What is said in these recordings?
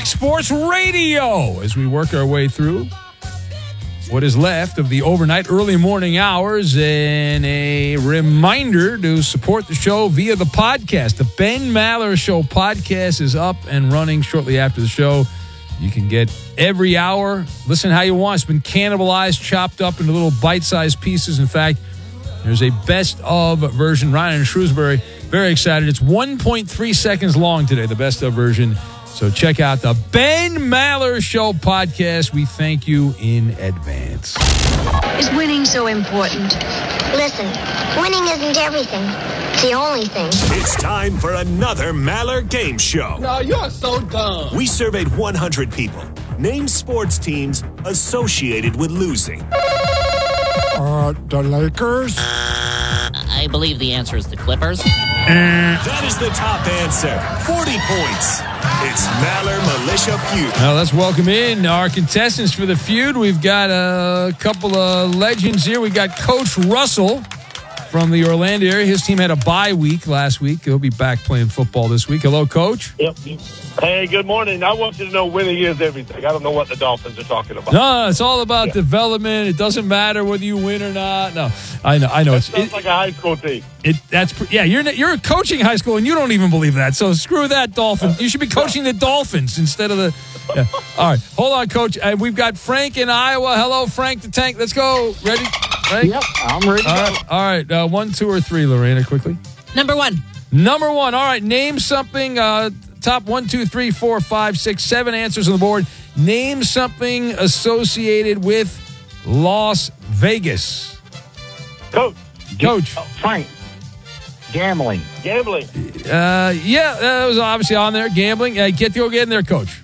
Sports Radio as we work our way through what is left of the overnight early morning hours, and a reminder to support the show via the podcast. The Ben Maller Show podcast is up and running shortly after the show. You can get every hour, listen how you want. It's been cannibalized, chopped up into little bite-sized pieces. In fact, there's a best-of version. Ryan and Shrewsbury, very excited. It's 1.3 seconds long today, the best-of version. So check out the Ben Maller Show podcast. We thank you in advance. Is winning so important? Listen, winning isn't everything. It's the only thing. It's time for another Maller Game Show. No, you're so dumb. We surveyed 100 people. Name sports teams associated with losing. The Lakers? I believe the answer is the Clippers. That is the top answer. 40 points. It's Maller Militia Feud. Now let's welcome in our contestants for the feud. We've got a couple of legends here. We got Coach Russell from the Orlando area. His team had a bye week last week. He'll be back playing football this week. Hello, Coach. Yep. Hey, good morning. I want you to know winning is everything. I don't know what the Dolphins are talking about. No, it's all about development. It doesn't matter whether you win or not. No, I know. It sounds like a high school team. You're coaching high school, and you don't even believe that. So screw that, Dolphins. You should be coaching the Dolphins instead of the. Yeah. All right, hold on, Coach. We've got Frank in Iowa. Hello, Frank the Tank. Let's go. Ready? Frank? Yep, I'm ready. All right. 1, 2, or 3, Lorena, quickly. Number one. All right. Name something. Top 1, 2, 3, 4, 5, 6, 7 answers on the board. Name something associated with Las Vegas. Coach. Frank. Gambling. That was obviously on there. Gambling. Go get in there, Coach.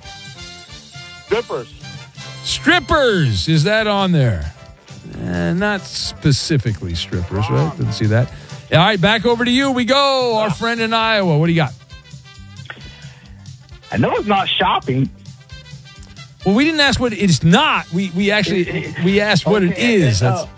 Strippers. Is that on there? Not specifically strippers, right? Didn't see that. All right, back over to you. We go. Our friend in Iowa. What do you got? I know it's not shopping. Well, we didn't ask what it's not. We asked what it is.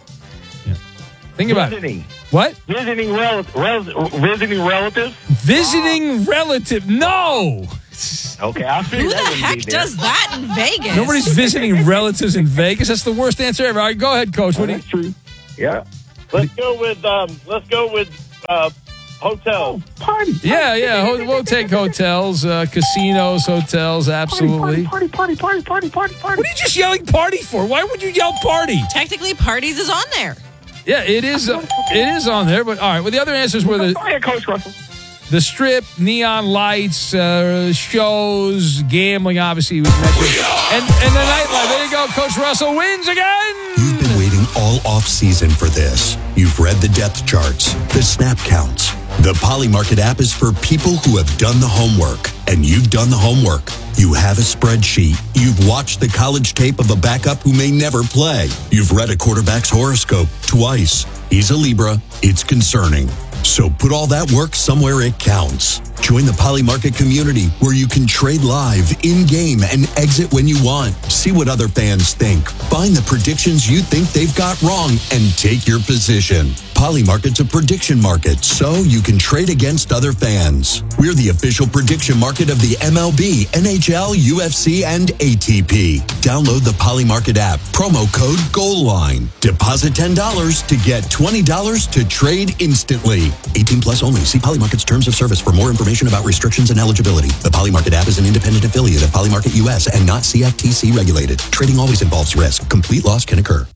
Think about it. What? Visiting relatives? Visiting relative. No. Okay, I figured Who the that wouldn't heck be there. does that in Vegas? Nobody's visiting relatives in Vegas. That's the worst answer ever. All right, go ahead, Coach. What do you? That's true. Yeah. Let's go with hotels. Party. Yeah. We'll take hotels, casinos, hotels. Absolutely. Party. What are you just yelling party for? Why would you yell party? Technically, parties is on there. Yeah, it is. It is on there. But all right. Well, the other answers were Go ahead, Coach Russell. the Strip, neon lights, shows, gambling. Obviously, we mentioned, and the nightlife. There you go. Coach Russell wins again. You've been waiting all off-season for this. You've read the depth charts, the snap counts. The Polymarket app is for people who have done the homework, and you've done the homework. You have a spreadsheet. You've watched the college tape of a backup who may never play. You've read a quarterback's horoscope twice. He's a Libra. It's concerning. So put all that work somewhere it counts. Join the Polymarket community where you can trade live, in-game, and exit when you want. See what other fans think. Find the predictions you think they've got wrong and take your position. Polymarket's a prediction market, so you can trade against other fans. We're the official prediction market of the MLB, NHL, UFC, and ATP. Download the Polymarket app. Promo code GOALLINE. Deposit $10 to get $20 to trade instantly. 18 plus only. See Polymarket's terms of service for more information about restrictions and eligibility. The Polymarket app is an independent affiliate of Polymarket US and not CFTC regulated. Trading always involves risk. Complete loss can occur.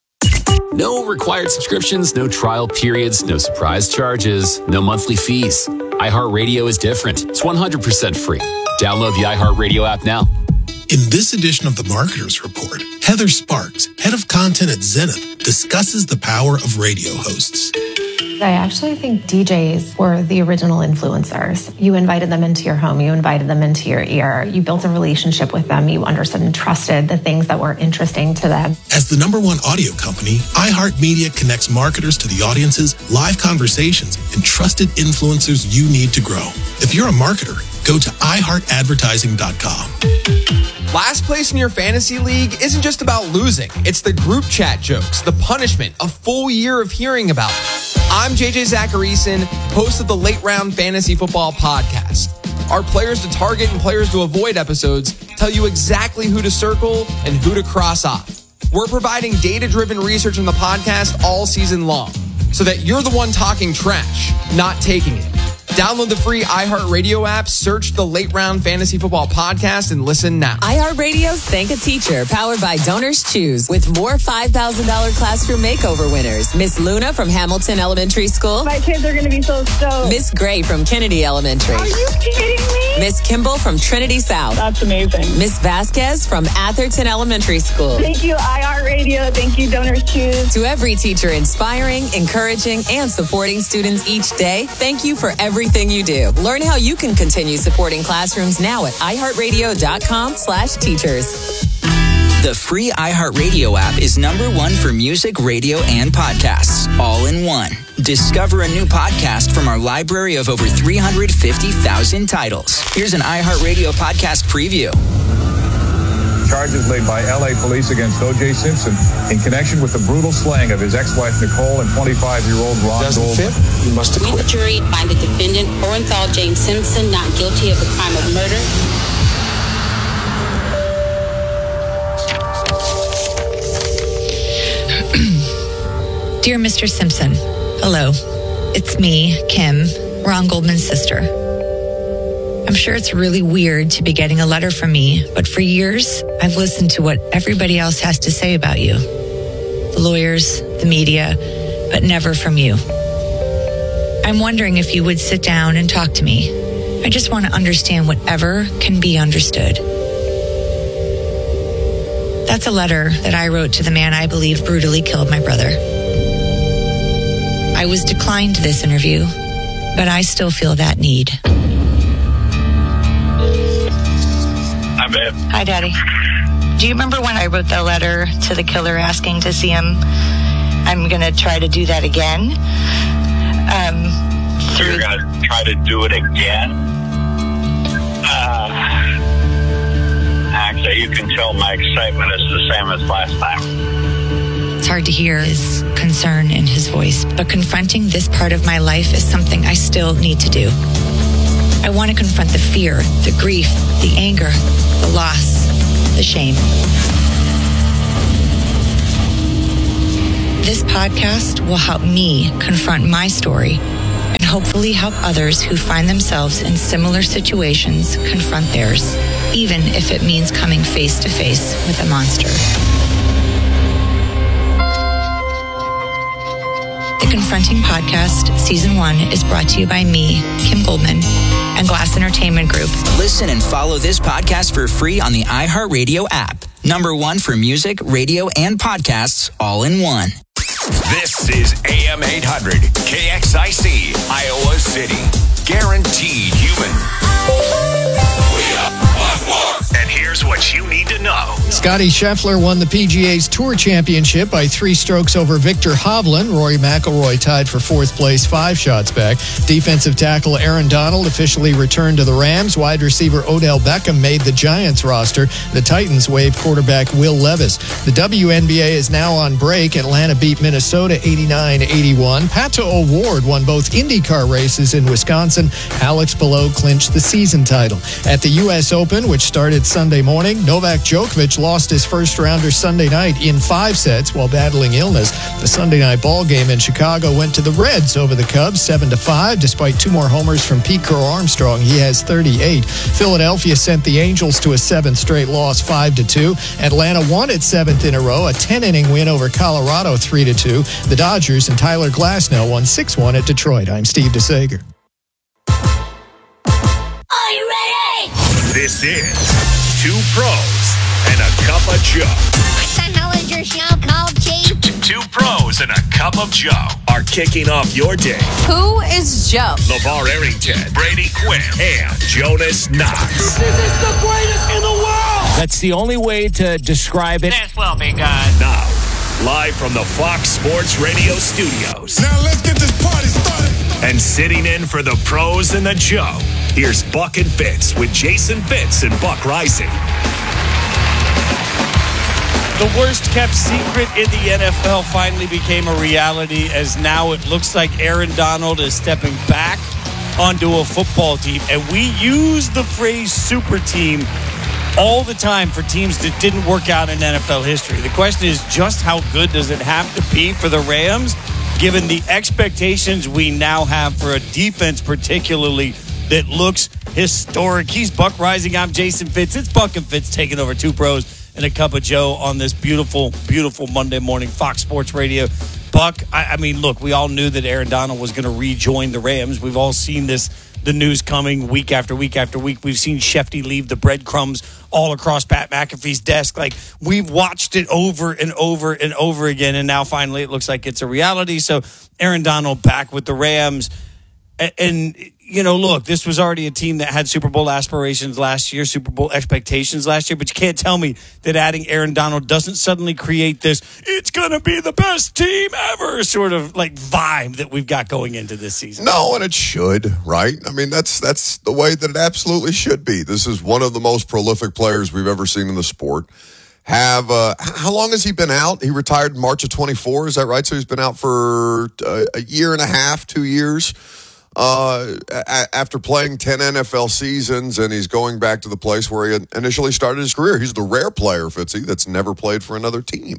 No required subscriptions, no trial periods, no surprise charges, no monthly fees. iHeartRadio is different. It's 100% free. Download the iHeartRadio app now. In this edition of the Marketer's Report, Heather Sparks, head of content at Zenith, discusses the power of radio hosts. I actually think DJs were the original influencers. You invited them into your home. You invited them into your ear. You built a relationship with them. You understood and trusted the things that were interesting to them. As the #1 audio company, iHeartMedia connects marketers to the audiences, live conversations, and trusted influencers you need to grow. If you're a marketer, go to iHeartAdvertising.com. Last place in your fantasy league isn't just about losing. It's the group chat jokes, the punishment, a full year of hearing about it. I'm JJ Zacharyson, host of the Late Round Fantasy Football Podcast. Our players to target and players to avoid episodes tell you exactly who to circle and who to cross off. We're providing data-driven research in the podcast all season long so that you're the one talking trash, not taking it. Download the free iHeartRadio app, search the Late Round Fantasy Football Podcast, and listen now. iHeartRadio's Thank a Teacher, powered by Donors Choose, with more $5,000 classroom makeover winners. Miss Luna from Hamilton Elementary School. My kids are going to be so stoked. Miss Gray from Kennedy Elementary. Are you kidding me? Miss Kimball from Trinity South. That's amazing. Miss Vasquez from Atherton Elementary School. Thank you, iHeartRadio. Thank you, Donors Choose. To every teacher inspiring, encouraging, and supporting students each day, thank you for everything you do. Learn how you can continue supporting classrooms now at iHeartRadio.com/teachers. The free iHeartRadio app is #1 for music, radio, and podcasts, all in one. Discover a new podcast from our library of over 350,000 titles. Here's an iHeartRadio podcast preview. Charges laid by L.A. police against O.J. Simpson in connection with the brutal slaying of his ex-wife Nicole and 25-year-old Ron Goldman. You must acquit. We, the jury, find the defendant, Orenthal James Simpson, not guilty of the crime of murder. Dear Mr. Simpson, hello. It's me, Kim, Ron Goldman's sister. I'm sure it's really weird to be getting a letter from me, but for years, I've listened to what everybody else has to say about you. The lawyers, the media, but never from you. I'm wondering if you would sit down and talk to me. I just want to understand whatever can be understood. That's a letter that I wrote to the man I believe brutally killed my brother. I was declined this interview, but I still feel that need. Hi, babe. Hi, Daddy. Do you remember when I wrote that letter to the killer asking to see him? I'm going to try to do that again. You're going to try to do it again? Actually, you can tell my excitement is the same as last time. It's hard to hear his concern in his voice, but confronting this part of my life is something I still need to do. I want to confront the fear, the grief, the anger, the loss, the shame. This podcast will help me confront my story and hopefully help others who find themselves in similar situations confront theirs, even if it means coming face to face with a monster. The Confronting Podcast, Season 1, is brought to you by me, Kim Goldman, and Glass Entertainment Group. Listen and follow this podcast for free on the iHeartRadio app. #1 for music, radio, and podcasts, all in one. This is AM 800, KXIC, Iowa City. Guaranteed human. And here's what you need to know. Scottie Scheffler won the PGA's Tour Championship by 3 strokes over Victor Hovland. Rory McIlroy tied for 4th place, 5 shots back. Defensive tackle Aaron Donald officially returned to the Rams. Wide receiver Odell Beckham made the Giants roster. The Titans waived quarterback Will Levis. The WNBA is now on break. Atlanta beat Minnesota 89-81. Pato O'Ward won both IndyCar races in Wisconsin. Alex Palou clinched the season title. At the U.S. Open, which started Sunday morning, Novak Djokovic lost his first rounder Sunday night in 5 sets while battling illness. The Sunday night ball game in Chicago went to the Reds over the Cubs 7-5. Despite 2 more homers from Pete Crow Armstrong, he has 38. Philadelphia sent the Angels to a 7th straight loss 5-2. Atlanta won its 7th in a row, a 10-inning win over Colorado 3-2. The Dodgers and Tyler Glasnow won 6-1 at Detroit. I'm Steve DeSager. Are you ready? This is 2 Pros and a Cup of Joe. What the hell is your show called, Chief? 2 Pros and a Cup of Joe are kicking off your day. Who is Joe? LeVar Arrington, Brady Quinn, and Jonas Knox. This is the greatest in the world! That's the only way to describe it. This will be good. Now, live from the Fox Sports Radio studios. Now let's get this party started. And sitting in for the Pros and the Joe, here's Buck and Fitz with Jason Fitz and Buck Rising. The worst kept secret in the NFL finally became a reality, as now it looks like Aaron Donald is stepping back onto a football team. And we use the phrase super team all the time for teams that didn't work out in NFL history. The question is just how good does it have to be for the Rams, given the expectations we now have for a defense particularly that looks historic. He's Buck Rising. I'm Jason Fitz. It's Buck and Fitz taking over Two Pros and a Cup of Joe on this beautiful, beautiful Monday morning Fox Sports Radio. Buck, I mean, look, we all knew that Aaron Donald was going to rejoin the Rams. We've all seen the news coming week after week after week. We've seen Shefty leave the breadcrumbs all across Pat McAfee's desk. Like, we've watched it over and over and over again, and now finally it looks like it's a reality. So Aaron Donald back with the Rams. And, you know, look, this was already a team that had Super Bowl aspirations last year, Super Bowl expectations last year, but you can't tell me that adding Aaron Donald doesn't suddenly create this, it's going to be the best team ever sort of like vibe that we've got going into this season. No, and it should, right? I mean, that's the way that it absolutely should be. This is one of the most prolific players we've ever seen in the sport. How long has he been out? He retired in March of 24, is that right? So he's been out for a year and a half, 2 years. After playing 10 NFL seasons, and he's going back to the place where he initially started his career. He's the rare player, Fitzy, that's never played for another team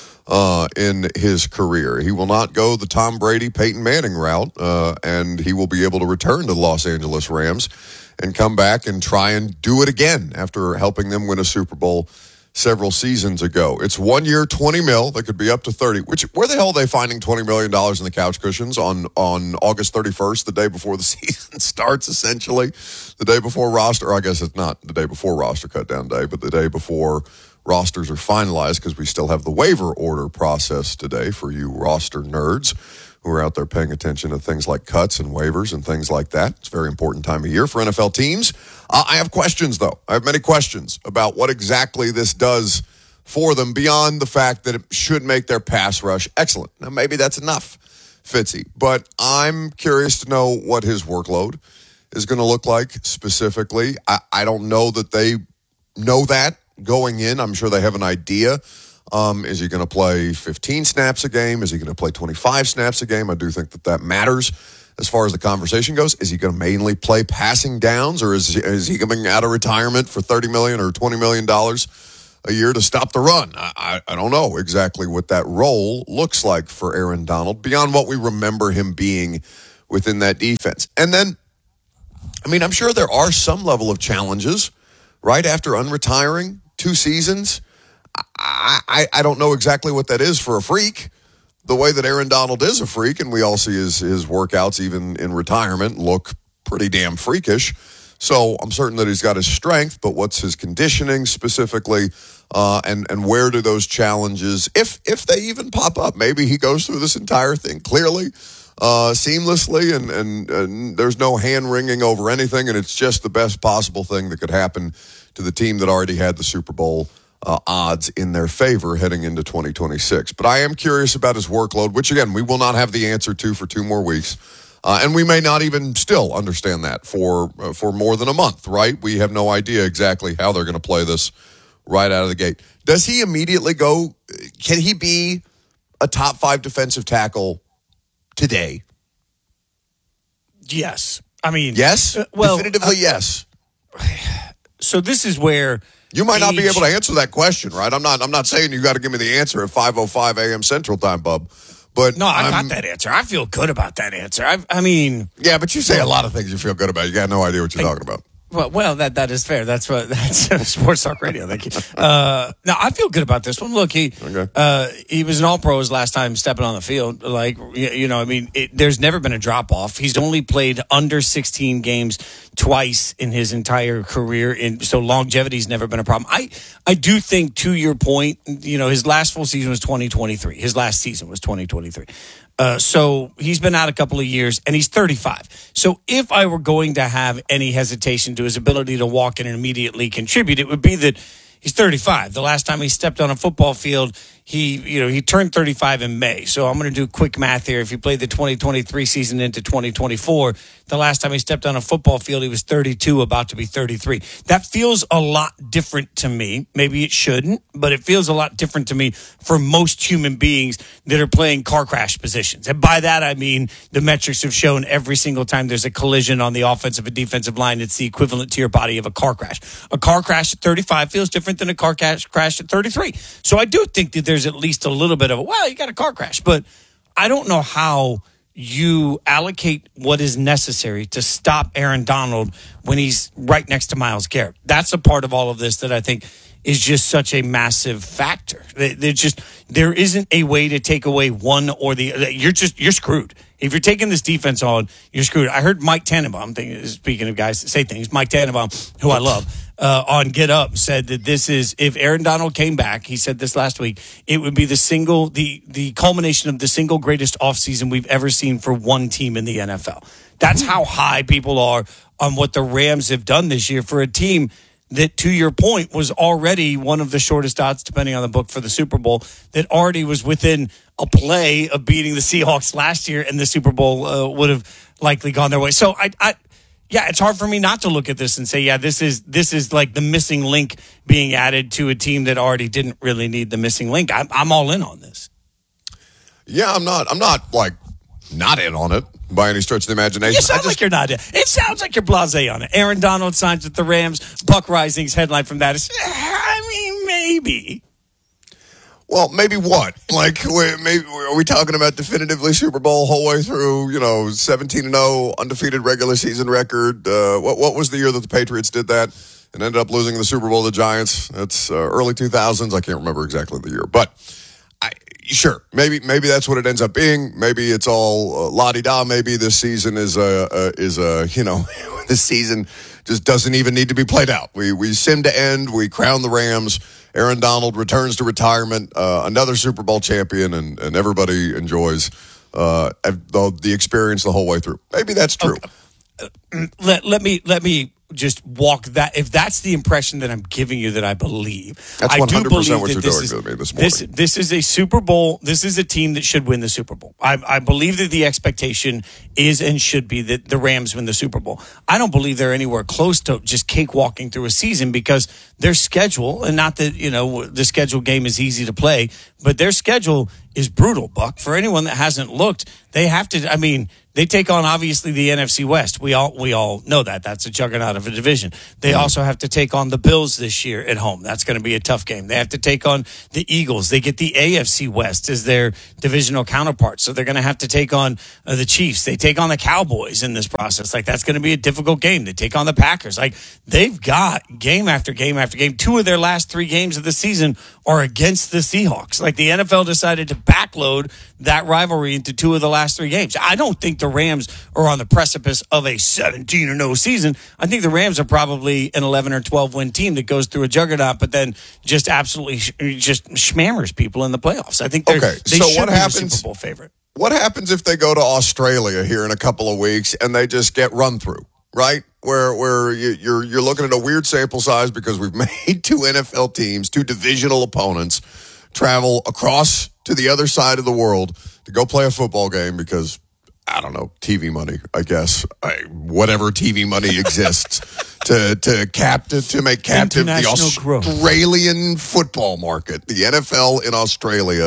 in his career. He will not go the Tom Brady, Peyton Manning route, and he will be able to return to the Los Angeles Rams and come back and try and do it again after helping them win a Super Bowl several seasons ago. It's 1 year, $20 million. That could be up to 30. Where the hell are they finding $20 million in the couch cushions on August 31st, the day before the season starts, essentially? The day before roster, or I guess it's not the day before roster cut down day, but the day before rosters are finalized, because we still have the waiver order process today for you roster nerds who are out there paying attention to things like cuts and waivers and things like that. It's a very important time of year for NFL teams. I have questions, though. I have many questions about what exactly this does for them beyond the fact that it should make their pass rush excellent. Now, maybe that's enough, Fitzy, but I'm curious to know what his workload is going to look like specifically. I don't know that they know that going in. I'm sure they have an idea. Is he going to play 15 snaps a game? Is he going to play 25 snaps a game? I do think that matters as far as the conversation goes. Is he going to mainly play passing downs, or is he coming out of retirement for $30 million or $20 million a year to stop the run? I don't know exactly what that role looks like for Aaron Donald beyond what we remember him being within that defense. And then, I mean, I'm sure there are some level of challenges right after unretiring 2 seasons. I don't know exactly what that is for a freak, the way that Aaron Donald is a freak, and we all see his workouts even in retirement look pretty damn freakish. So I'm certain that he's got his strength, but what's his conditioning specifically, and where do those challenges, if they even pop up? Maybe he goes through this entire thing clearly, seamlessly, and there's no hand-wringing over anything, and it's just the best possible thing that could happen to the team that already had the Super Bowl odds in their favor heading into 2026. But I am curious about his workload, which, again, we will not have the answer to for 2 more weeks. And we may not even still understand that for more than a month, right? We have no idea exactly how they're going to play this right out of the gate. Does he immediately go? Can he be a top 5 defensive tackle today? Yes. I mean, yes? Definitively yes. So this is where you might not be able to answer that question, right? I'm not saying you got to give me the answer at 5:05 a.m. Central Time, bub. But no, I got that answer. I feel good about that answer. I mean, yeah, but you say a lot of things you feel good about. You got no idea what you're talking about. Well, that is fair. That's Sports Talk Radio. Thank you. Now I feel good about this one. Look, he was an All-Pro his last time stepping on the field. Like, you know, I mean, there's never been a drop off. He's only played under 16 games twice in his entire career, so longevity's never been a problem. I do think, to your point, you know, his last full season was 2023. His last season was 2023. So he's been out a couple of years, and he's 35. So if I were going to have any hesitation to his ability to walk in and immediately contribute, it would be that he's 35. The last time he stepped on a football field, he turned 35 in May. So I'm going to do quick math here. If you played the 2023 season into 2024, the last time he stepped on a football field, he was 32, about to be 33. That feels a lot different to me. Maybe it shouldn't, but it feels a lot different to me for most human beings that are playing car crash positions. And by that, I mean the metrics have shown every single time there's a collision on the offensive and defensive line, it's the equivalent to your body of a car crash. A car crash at 35 feels different than a car crash at 33. So I do think that there's at least a little bit of you got a car crash, but I don't know how you allocate what is necessary to stop Aaron Donald when he's right next to Myles Garrett. That's a part of all of this that I think is just such a massive factor. There isn't a way to take away one or the other. You're screwed. If you're taking this defense on, you're screwed. I heard Mike Tannenbaum, speaking of guys that say things, Mike Tannenbaum, who I love, on Get Up, said that this is, if Aaron Donald came back, he said this last week, it would be the culmination of the single greatest offseason we've ever seen for one team in the NFL. That's how high people are on what the Rams have done this year for a team that, to your point, was already one of the shortest odds, depending on the book, for the Super Bowl, that already was within a play of beating the Seahawks last year, and the Super Bowl would have likely gone their way. So, it's hard for me not to look at this and say, this is like the missing link being added to a team that already didn't really need the missing link. I'm all in on this. Yeah, I'm not like not in on it by any stretch of the imagination. You sound like you're not in. It sounds like you're blasé on it. Aaron Donald signs with the Rams. Buck Rising's headline from that is, maybe. Well, maybe what? Like, maybe are we talking about definitively Super Bowl whole way through? 17-0 undefeated regular season record. What was the year that the Patriots did that and ended up losing the Super Bowl to the Giants? That's early 2000s. I can't remember exactly the year, but sure, maybe that's what it ends up being. Maybe it's all la-di-da. Maybe this season is this season just doesn't even need to be played out. We sim to end. We crown the Rams. Aaron Donald returns to retirement, another Super Bowl champion, and everybody enjoys the experience the whole way through. Maybe that's true. Okay. Let me just walk that. If that's the impression that I'm giving you, that I believe, that's 100% what you're doing to me this morning. This is a Super Bowl. This is a team that should win the Super Bowl. I believe that the expectation is and should be that the Rams win the Super Bowl. I don't believe they're anywhere close to just cakewalking through a season, because their schedule, and not that the schedule game is easy to play, but their schedule is brutal, Buck. For anyone that hasn't looked, they have to. I mean, they take on, obviously, the NFC West. We all know that. That's a juggernaut of a division. They also have to take on the Bills this year at home. That's going to be a tough game. They have to take on the Eagles. They get the AFC West as their divisional counterpart. So they're going to have to take on the Chiefs. They take on the Cowboys in this process. Like, that's going to be a difficult game. They take on the Packers. Like, they've got game after game after game. 2 of their last 3 games of the season are against the Seahawks. Like, the NFL decided to backload that rivalry into 2 of the last 3 games. I don't think the Rams are on the precipice of a 17-0 season. I think the Rams are probably an 11 or 12 win team that goes through a juggernaut, but then just absolutely just schmammers people in the playoffs. I think they should be the Super Bowl favorite. What happens if they go to Australia here in a couple of weeks and they just get run through, right? Where you're looking at a weird sample size because we've made 2 NFL teams, 2 divisional opponents, travel across to the other side of the world to go play a football game because, I don't know, TV money, I guess. Whatever TV money exists to make captive the Australian football market, the NFL in Australia.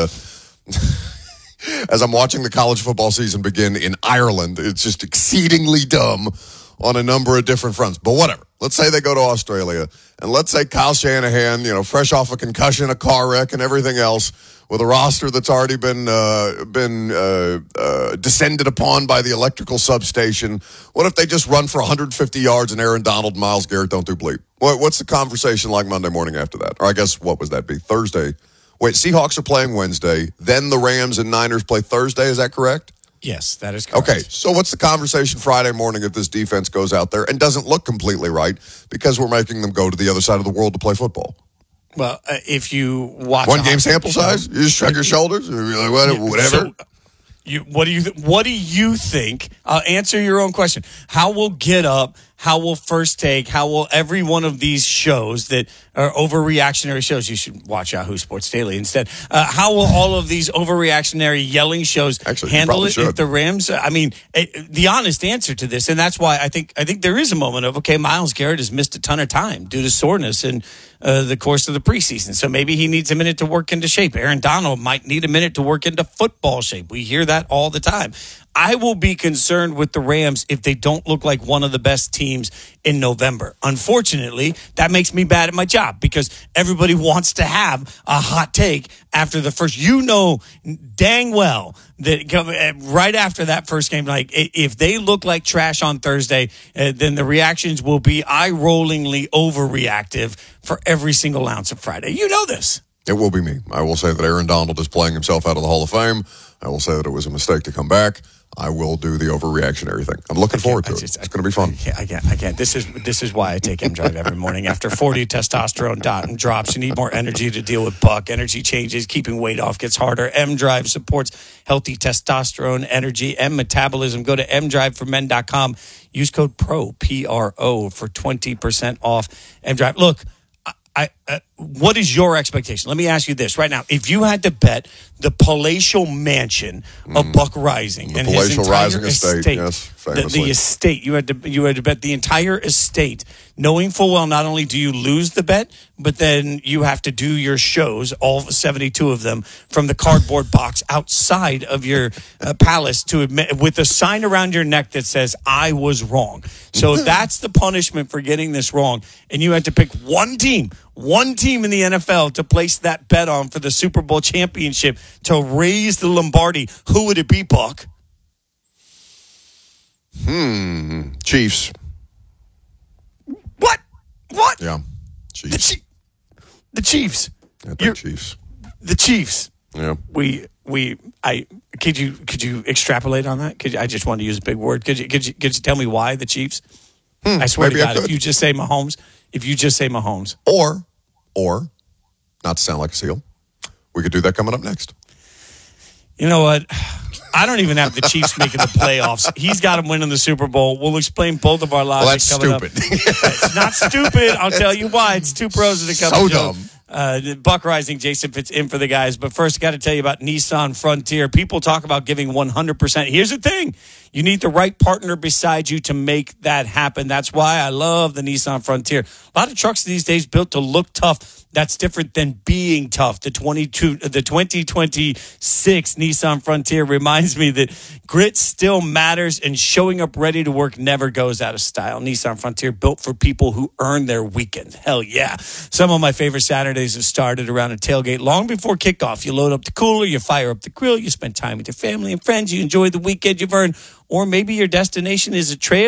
As I'm watching the college football season begin in Ireland, it's just exceedingly dumb on a number of different fronts. But whatever. Let's say they go to Australia, and let's say Kyle Shanahan, fresh off a concussion, a car wreck, and everything else, with a roster that's already been descended upon by the electrical substation. What if they just run for 150 yards and Aaron Donald and Myles Garrett don't do bleep? What's the conversation like Monday morning after that? Or I guess, what would that be? Thursday. Wait, Seahawks are playing Wednesday. Then the Rams and Niners play Thursday. Is that correct? Yes, that is correct. Okay, so what's the conversation Friday morning if this defense goes out there and doesn't look completely right because we're making them go to the other side of the world to play football? Well, if you watch one game sample size, you just shrug your shoulders, you're like, whatever. So, what do you think? I'll answer your own question. How will Get Up how will First Take, how will every one of these shows that are overreactionary shows, you should watch Yahoo Sports Daily instead, how will all of these overreactionary yelling shows handle it if the Rams, I mean, the honest answer to this, and that's why I think there is a moment of, okay, Myles Garrett has missed a ton of time due to soreness in the course of the preseason, so maybe he needs a minute to work into shape. Aaron Donald might need a minute to work into football shape. We hear that all the time. I will be concerned with the Rams if they don't look like one of the best teams in November. Unfortunately, that makes me bad at my job because everybody wants to have a hot take after the first. You know dang well that right after that first game, like if they look like trash on Thursday, then the reactions will be eye-rollingly overreactive for every single ounce of Friday. You know this. It will be me. I will say that Aaron Donald is playing himself out of the Hall of Fame. I will say that it was a mistake to come back. I will do the overreactionary thing. I'm looking forward to it. It's going to be fun. I can't. This is why I take M-Drive every morning. After 40 testosterone drops, you need more energy to deal with Buck. Energy changes, keeping weight off gets harder. M-Drive supports healthy testosterone, energy, and metabolism. Go to mdriveformen.com. Use code PRO, P-R-O, for 20% off M-Drive. Look, what is your expectation? Let me ask you this right now. If you had to bet the palatial mansion of Buck Rising the and his palatial entire Rising estate, yes, the estate, you had to bet the entire estate, knowing full well not only do you lose the bet, but then you have to do your shows, all 72 of them, from the cardboard box outside of your palace to admit, with a sign around your neck that says, I was wrong. So that's the punishment for getting this wrong. And you had to pick one team in the NFL to place that bet on for the Super Bowl championship to raise the Lombardi. Who would it be, Buck? Chiefs. What? Yeah, Chiefs. The Chiefs. I think Chiefs. The Chiefs. Yeah. Could you extrapolate on that? I just wanted to use a big word. Could you tell me why the Chiefs? I swear to God, if you just say Mahomes. Or, not to sound like a seal, we could do that coming up next. You know what? I don't even have the Chiefs making the playoffs. He's got them winning the Super Bowl. We'll explain both of our logic. Well, that's coming stupid. It's not stupid. I'll tell you why. It's two pros that come. So dumb. Buck Rising, Jason Fitz in for the guys. But first, got to tell you about Nissan Frontier. People talk about giving 100%. Here's the thing. You need the right partner beside you to make that happen. That's why I love the Nissan Frontier. A lot of trucks these days built to look tough. That's different than being tough. The 2026 Nissan Frontier reminds me that grit still matters and showing up ready to work never goes out of style. Nissan Frontier, built for people who earn their weekend. Hell yeah. Some of my favorite Saturdays have started around a tailgate long before kickoff. You load up the cooler, you fire up the grill, you spend time with your family and friends, you enjoy the weekend you've earned, or maybe your destination is a trail